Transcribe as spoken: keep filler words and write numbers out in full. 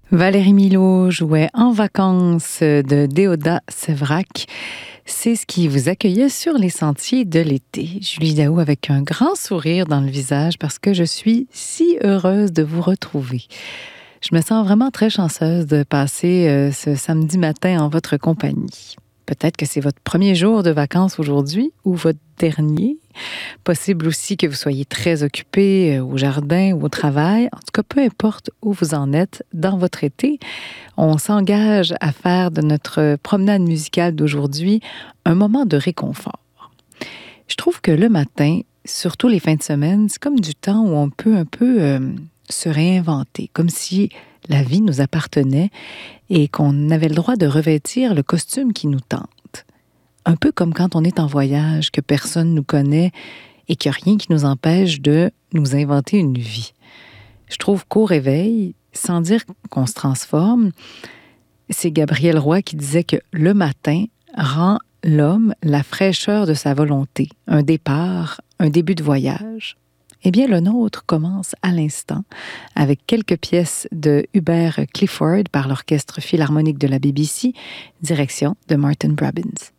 Valérie Milot jouait En vacances de Déodat Sévrac. C'est ce qui vous accueillait sur les sentiers de l'été. Julie Daou avec un grand sourire dans le visage parce que je suis si heureuse de vous retrouver. Je me sens vraiment très chanceuse de passer euh, ce samedi matin en votre compagnie. Peut-être que c'est votre premier jour de vacances aujourd'hui ou votre dernier. Possible aussi que vous soyez très occupé au jardin ou au travail. En tout cas, peu importe où vous en êtes dans votre été, on s'engage à faire de notre promenade musicale d'aujourd'hui un moment de réconfort. Je trouve que le matin, surtout les fins de semaine, c'est comme du temps où on peut un peu euh, se réinventer, comme si la vie nous appartenait et qu'on avait le droit de revêtir le costume qui nous tente. Un peu comme quand on est en voyage, que personne nous connaît et qu'il n'y a rien qui nous empêche de nous inventer une vie. Je trouve qu'au réveil, sans dire qu'on se transforme, c'est Gabriel Roy qui disait que le matin rend l'homme la fraîcheur de sa volonté, un départ, un début de voyage. Eh bien, le nôtre commence à l'instant avec quelques pièces de Hubert Clifford par l'Orchestre philharmonique de la B B C, direction de Martin Brabbins.